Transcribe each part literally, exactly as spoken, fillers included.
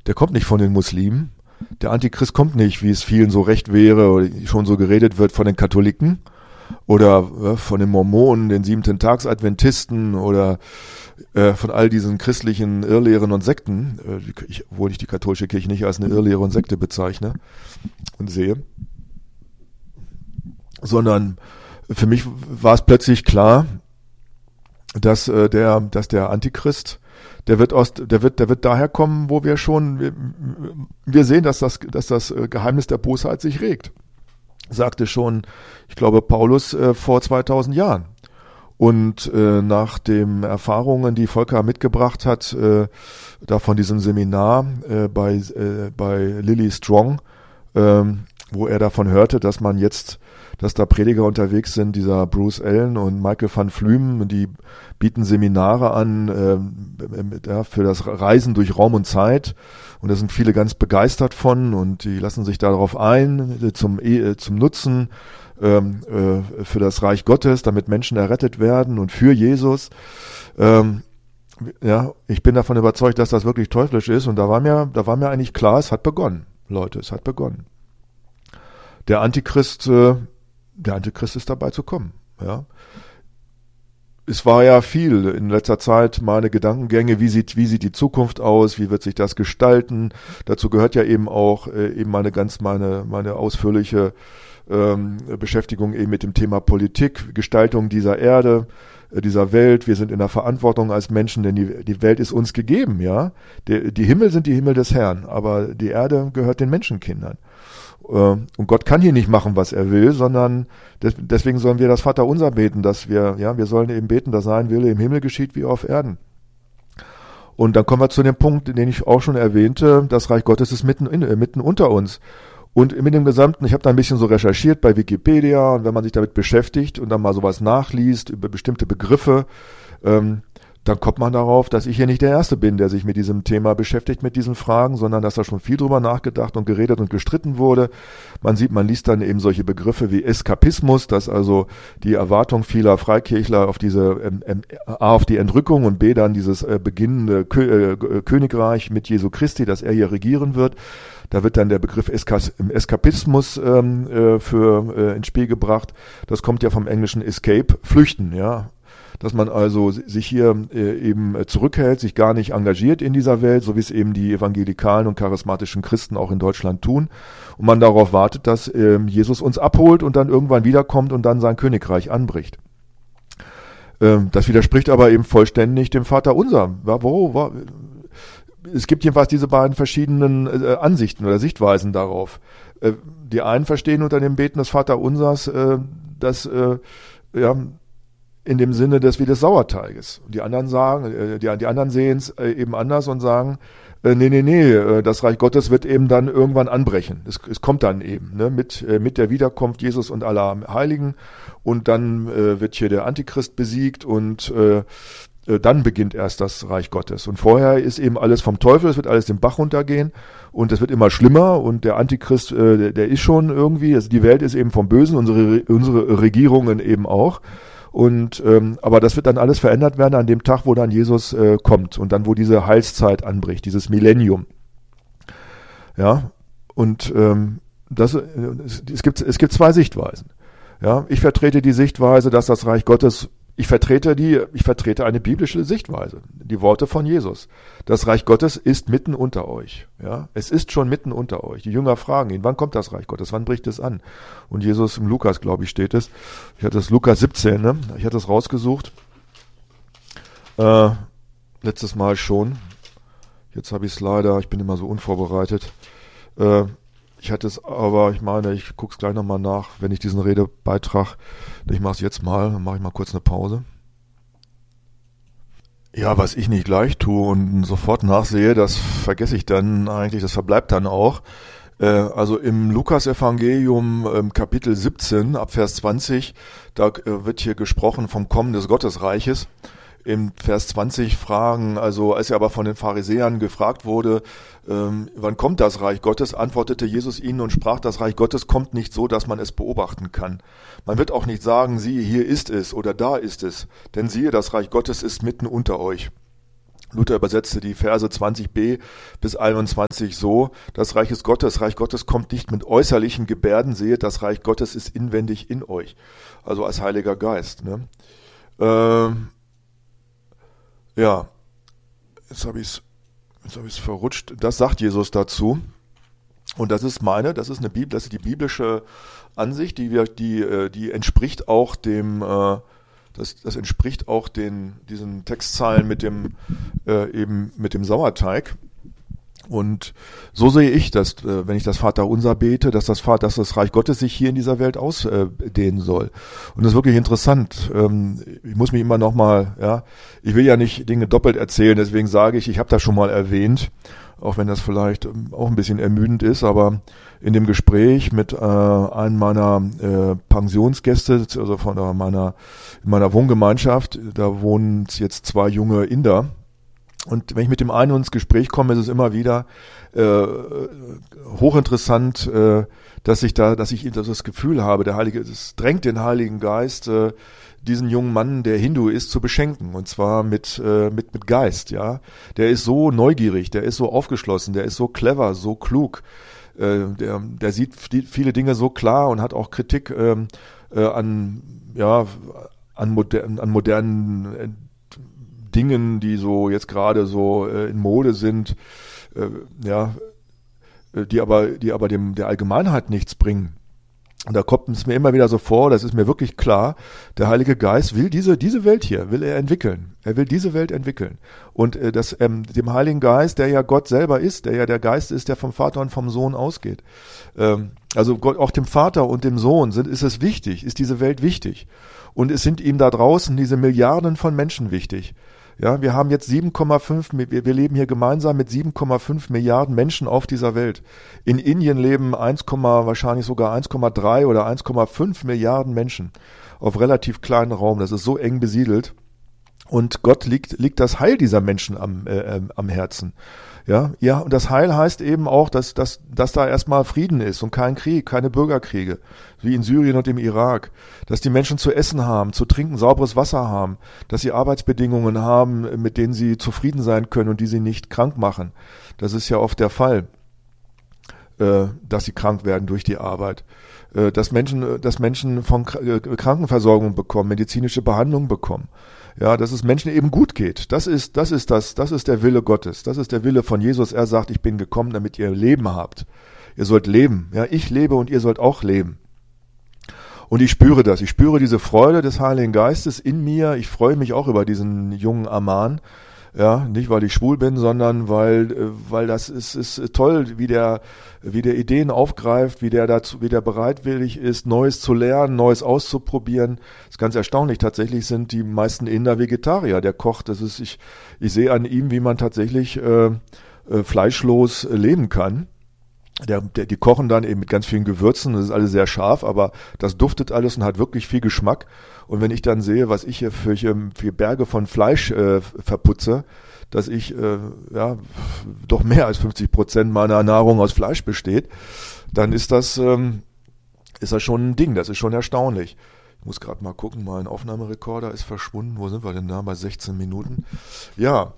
der kommt nicht von den Muslimen. Der Antichrist kommt nicht, wie es vielen so recht wäre oder schon so geredet wird, von den Katholiken oder äh, von den Mormonen, den Siebenten-Tags-Adventisten oder äh, von all diesen christlichen Irrlehren und Sekten, äh, ich, obwohl ich die katholische Kirche nicht als eine Irrlehre und Sekte bezeichne und sehe, sondern für mich war es plötzlich klar, dass äh, der, dass der Antichrist, der wird aus, der wird, der wird daher kommen, wo wir schon, wir, wir sehen, dass das, dass das Geheimnis der Bosheit sich regt. Sagte schon, ich glaube, Paulus äh, vor zweitausend Jahren. Und äh, nach den Erfahrungen, die Volker mitgebracht hat, äh, da von diesem Seminar äh, bei, äh, bei Lily Strong, äh, wo er davon hörte, dass man jetzt, dass da Prediger unterwegs sind, dieser Bruce Allen und Michael van Flumen, die bieten Seminare an äh, ja, für das Reisen durch Raum und Zeit. Und da sind viele ganz begeistert von und die lassen sich darauf ein, zum, äh, zum Nutzen ähm, äh, für das Reich Gottes, damit Menschen errettet werden und für Jesus. Ähm, ja, ich bin davon überzeugt, dass das wirklich teuflisch ist und da war mir, da war mir eigentlich klar, es hat begonnen, Leute, es hat begonnen. Der Antichrist, äh, der Antichrist ist dabei zu kommen, ja. Es war ja viel in letzter Zeit meine Gedankengänge, wie sieht, wie sieht die Zukunft aus, wie wird sich das gestalten. Dazu gehört ja eben auch äh, eben meine ganz meine meine ausführliche ähm, Beschäftigung eben mit dem Thema Politik, Gestaltung dieser Erde, äh, dieser Welt. Wir sind in der Verantwortung als Menschen, denn die die Welt ist uns gegeben, ja. Die, die Himmel sind die Himmel des Herrn, aber die Erde gehört den Menschenkindern. Und Gott kann hier nicht machen, was er will, sondern deswegen sollen wir das Vaterunser beten, dass wir, ja, wir sollen eben beten, dass sein Wille im Himmel geschieht wie auf Erden. Und dann kommen wir zu dem Punkt, den ich auch schon erwähnte, das Reich Gottes ist mitten, in, mitten unter uns. Und mit dem Gesamten, ich habe da ein bisschen so recherchiert bei Wikipedia und wenn man sich damit beschäftigt und dann mal sowas nachliest über bestimmte Begriffe, ähm, dann kommt man darauf, dass ich hier nicht der Erste bin, der sich mit diesem Thema beschäftigt, mit diesen Fragen, sondern dass da schon viel drüber nachgedacht und geredet und gestritten wurde. Man sieht, man liest dann eben solche Begriffe wie Eskapismus, dass also die Erwartung vieler Freikirchler auf diese ähm, ähm, A, auf die Entrückung und B, dann dieses äh, beginnende Kö- äh, Königreich mit Jesu Christi, dass er hier regieren wird. Da wird dann der Begriff Eskas- Eskapismus ähm, äh, für äh, ins Spiel gebracht. Das kommt ja vom englischen Escape, flüchten, ja. Dass man also sich hier äh, eben zurückhält, sich gar nicht engagiert in dieser Welt, so wie es eben die evangelikalen und charismatischen Christen auch in Deutschland tun. Und man darauf wartet, dass äh, Jesus uns abholt und dann irgendwann wiederkommt und dann sein Königreich anbricht. Ähm, das widerspricht aber eben vollständig dem Vaterunser. Wo, wo, es gibt jedenfalls diese beiden verschiedenen äh, Ansichten oder Sichtweisen darauf. Äh, die einen verstehen unter dem Beten des Vaterunsers, äh, dass äh, ja, in dem Sinne des wie des Sauerteiges. Die anderen sagen, äh, die, die anderen sehen es äh, eben anders und sagen, äh, nee, nee, nee, äh, das Reich Gottes wird eben dann irgendwann anbrechen. Es, es kommt dann eben, ne, mit, äh, mit der Wiederkunft Jesus und aller Heiligen und dann äh, wird hier der Antichrist besiegt und äh, dann beginnt erst das Reich Gottes. Und vorher ist eben alles vom Teufel, es wird alles den Bach runtergehen und es wird immer schlimmer und der Antichrist, äh, der, der ist schon irgendwie, also die Welt ist eben vom Bösen, unsere, unsere Regierungen eben auch. Und ähm, aber das wird dann alles verändert werden an dem Tag, wo dann Jesus äh, kommt und dann, wo diese Heilszeit anbricht, dieses Millennium. Ja, und ähm, das, äh, es, es gibt es gibt zwei Sichtweisen. Ja, ich vertrete die Sichtweise, dass das Reich Gottes Ich vertrete die, ich vertrete eine biblische Sichtweise, die Worte von Jesus. Das Reich Gottes ist mitten unter euch. Ja, es ist schon mitten unter euch. Die Jünger fragen ihn, wann kommt das Reich Gottes? Wann bricht es an? Und Jesus im Lukas, glaube ich, steht es. Ich hatte es Lukas siebzehn, ne? Ich hatte es rausgesucht. Äh, letztes Mal schon. Jetzt habe ich es leider, ich bin immer so unvorbereitet. Äh, Ich hatte es aber, ich meine, ich gucke es gleich nochmal nach, wenn ich diesen Redebeitrag, ich mache es jetzt mal, dann mache ich mal kurz eine Pause. Ja, was ich nicht gleich tue und sofort nachsehe, das vergesse ich dann eigentlich, das verbleibt dann auch. Äh, also im Lukas-Evangelium ähm, Kapitel siebzehn, ab Vers zwanzig, da äh, wird hier gesprochen vom Kommen des Gottesreiches. Im Vers zwanzig fragen, also als er aber von den Pharisäern gefragt wurde, ähm, wann kommt das Reich Gottes, antwortete Jesus ihnen und sprach, das Reich Gottes kommt nicht so, dass man es beobachten kann. Man wird auch nicht sagen, siehe, hier ist es oder da ist es, denn siehe, das Reich Gottes ist mitten unter euch. Luther übersetzte die Verse zwanzig b bis einundzwanzig so: Das Reich ist Gottes, das Reich Gottes kommt nicht mit äußerlichen Gebärden, seht, das Reich Gottes ist inwendig in euch, also als Heiliger Geist. Ne? Ähm, ja, jetzt habe ich es jetzt hab ich's verrutscht. Das sagt Jesus dazu. Und das ist meine, das ist eine Bibel, das ist die biblische Ansicht, die wir, die, die entspricht auch dem, das, das entspricht auch den, diesen Textzeilen mit dem, eben mit dem Sauerteig. Und so sehe ich das, wenn ich das Vaterunser bete, dass das, dass das Reich Gottes sich hier in dieser Welt ausdehnen soll. Und das ist wirklich interessant. Ich muss mich immer noch mal, ja, ich will ja nicht Dinge doppelt erzählen, deswegen sage ich, ich habe das schon mal erwähnt, auch wenn das vielleicht auch ein bisschen ermüdend ist, aber in dem Gespräch mit äh, einem meiner äh, Pensionsgäste, also von der, meiner, in meiner Wohngemeinschaft, da wohnen jetzt zwei junge Inder. Und wenn ich mit dem einen ins Gespräch komme, ist es immer wieder äh, hochinteressant, äh, dass ich da, dass ich das Gefühl habe, der Heilige, es drängt den Heiligen Geist, äh, diesen jungen Mann, der Hindu ist, zu beschenken. Und zwar mit, äh, mit, mit Geist, ja. Der ist so neugierig, der ist so aufgeschlossen, der ist so clever, so klug. Äh, der, der sieht viele Dinge so klar und hat auch Kritik ähm, äh, an, ja, an, modern, an modernen äh, Dingen, die so jetzt gerade so äh, in Mode sind, äh, ja, die aber, die aber dem, der Allgemeinheit nichts bringen. Und da kommt es mir immer wieder so vor, das ist mir wirklich klar, der Heilige Geist will diese, diese Welt hier, will er entwickeln. Er will diese Welt entwickeln. Und äh, das, ähm, dem Heiligen Geist, der ja Gott selber ist, der ja der Geist ist, der vom Vater und vom Sohn ausgeht. Ähm, also Gott, auch dem Vater und dem Sohn sind, ist es wichtig, ist diese Welt wichtig. Und es sind ihm da draußen diese Milliarden von Menschen wichtig. Ja, wir haben jetzt sieben Komma fünf, wir, wir leben hier gemeinsam mit sieben Komma fünf Milliarden Menschen auf dieser Welt. In Indien leben eins, wahrscheinlich sogar eins Komma drei oder eins Komma fünf Milliarden Menschen auf relativ kleinen Raum. Das ist so eng besiedelt. Und Gott liegt, liegt das Heil dieser Menschen am, äh, am Herzen. Ja, ja, und das Heil heißt eben auch, dass, dass, dass da erstmal Frieden ist und kein Krieg, keine Bürgerkriege, wie in Syrien und im Irak. Dass die Menschen zu essen haben, zu trinken, sauberes Wasser haben, dass sie Arbeitsbedingungen haben, mit denen sie zufrieden sein können und die sie nicht krank machen. Das ist ja oft der Fall, äh, dass sie krank werden durch die Arbeit. Äh, dass Menschen, dass Menschen von Krankenversorgung bekommen, medizinische Behandlung bekommen. Ja, dass es Menschen eben gut geht. Das ist, das ist das, das ist der Wille Gottes. Das ist der Wille von Jesus. Er sagt, ich bin gekommen, damit ihr Leben habt. Ihr sollt leben. Ja, ich lebe und ihr sollt auch leben. Und ich spüre das. Ich spüre diese Freude des Heiligen Geistes in mir. Ich freue mich auch über diesen jungen Aman. Ja, nicht weil ich schwul bin, sondern weil, weil das ist, ist toll, wie der, wie der Ideen aufgreift, wie der dazu, wie der bereitwillig ist, Neues zu lernen, Neues auszuprobieren. Das ist ganz erstaunlich. Tatsächlich sind die meisten Inder Vegetarier. Der kocht, das ist, ich, ich sehe an ihm, wie man tatsächlich äh, äh, fleischlos leben kann. Der, der, die kochen dann eben mit ganz vielen Gewürzen, das ist alles sehr scharf, aber das duftet alles und hat wirklich viel Geschmack. Und wenn ich dann sehe, was ich hier für, für Berge von Fleisch äh, verputze, dass ich, äh, ja, doch mehr als fünfzig Prozent meiner Nahrung aus Fleisch besteht, dann ist das, ähm, ist das schon ein Ding, das ist schon erstaunlich. Ich muss gerade mal gucken, mein Aufnahmerekorder ist verschwunden. Wo sind wir denn da? Bei sechzehn Minuten. Ja.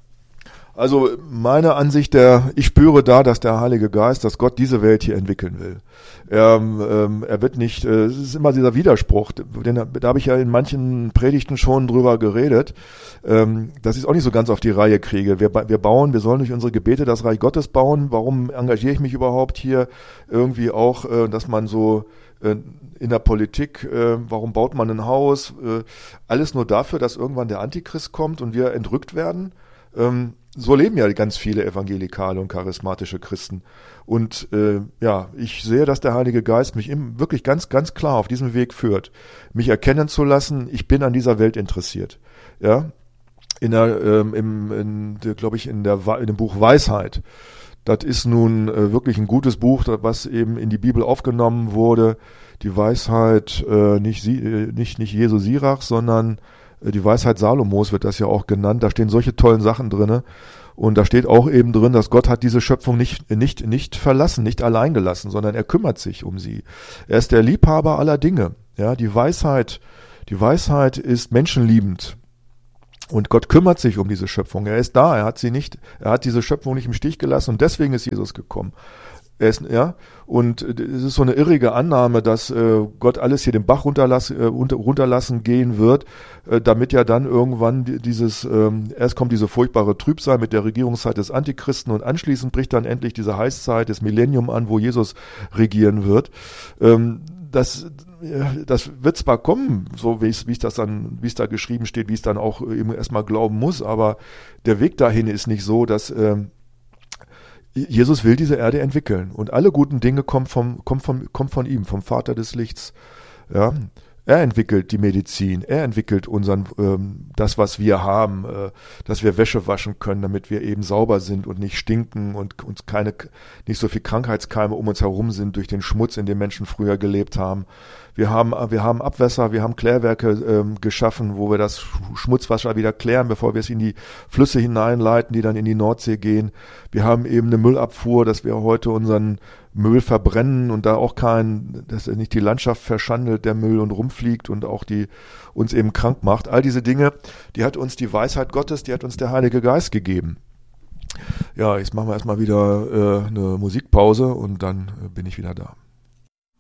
Also meine Ansicht, der, ich spüre da, dass der Heilige Geist, dass Gott diese Welt hier entwickeln will. Er, ähm, er wird nicht, äh, es ist immer dieser Widerspruch, den, da habe ich ja in manchen Predigten schon drüber geredet, ähm, dass ich es auch nicht so ganz auf die Reihe kriege. Wir, wir bauen, wir sollen durch unsere Gebete das Reich Gottes bauen. Warum engagiere ich mich überhaupt hier irgendwie auch, äh, dass man so äh, in der Politik, äh, warum baut man ein Haus? Äh, alles nur dafür, dass irgendwann der Antichrist kommt und wir entrückt werden. Ähm, So leben ja ganz viele evangelikale und charismatische Christen. Und äh, ja, ich sehe, dass der Heilige Geist mich im, wirklich ganz, ganz klar auf diesem Weg führt, mich erkennen zu lassen, ich bin an dieser Welt interessiert. Ja, in der, ähm, im, in, glaube ich, in der, in dem Buch Weisheit. Das ist nun äh, wirklich ein gutes Buch, was eben in die Bibel aufgenommen wurde. Die Weisheit, äh, nicht, sie, äh, nicht, nicht Jesu Sirach, sondern die Weisheit Salomos wird das ja auch genannt. Da stehen solche tollen Sachen drinne. Und da steht auch eben drin, dass Gott hat diese Schöpfung nicht, nicht, nicht verlassen, nicht allein gelassen, sondern er kümmert sich um sie. Er ist der Liebhaber aller Dinge. Ja, die Weisheit, die Weisheit ist menschenliebend. Und Gott kümmert sich um diese Schöpfung. Er ist da, er hat sie nicht, er hat diese Schöpfung nicht im Stich gelassen und deswegen ist Jesus gekommen. Er ist, ja, und es ist so eine irrige Annahme, dass äh, Gott alles hier den Bach runterlass, äh, runter, runterlassen gehen wird, äh, damit ja dann irgendwann dieses, ähm, erst kommt diese furchtbare Trübsal mit der Regierungszeit des Antichristen und anschließend bricht dann endlich diese Heißzeit des Millennium an, wo Jesus regieren wird. Ähm, das, das wird zwar kommen, so wie es, wie es das dann, wie es da geschrieben steht, wie es dann auch eben erstmal glauben muss, aber der Weg dahin ist nicht so, dass ähm, Jesus will diese Erde entwickeln und alle guten Dinge kommen vom, kommen vom, kommen von ihm, vom Vater des Lichts. Ja, er entwickelt die Medizin, er entwickelt unseren, ähm, das, was wir haben, äh, dass wir Wäsche waschen können, damit wir eben sauber sind und nicht stinken und uns keine, nicht so viel Krankheitskeime um uns herum sind durch den Schmutz, in dem Menschen früher gelebt haben. Wir haben, wir haben Abwässer, wir haben Klärwerke ähm, geschaffen, wo wir das Schmutzwasser wieder klären, bevor wir es in die Flüsse hineinleiten, die dann in die Nordsee gehen. Wir haben eben eine Müllabfuhr, dass wir heute unseren Müll verbrennen und da auch kein, dass er nicht die Landschaft verschandelt, der Müll und rumfliegt und auch die uns eben krank macht. All diese Dinge, die hat uns die Weisheit Gottes, die hat uns der Heilige Geist gegeben. Ja, jetzt machen wir erstmal wieder äh, eine Musikpause und dann äh, bin ich wieder da.